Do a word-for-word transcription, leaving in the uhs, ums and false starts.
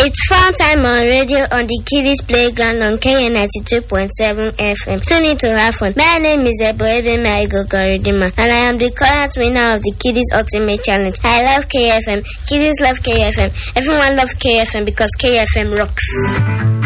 It's fun time on radio on the Kiddies Playground on K N ninety-two point seven F M. Tune in to have fun. My name is Eboebe Maigo Goridima, and I am the current winner of the Kiddies Ultimate Challenge. I love K F M. Kiddies love K F M. Everyone loves K F M because K F M rocks.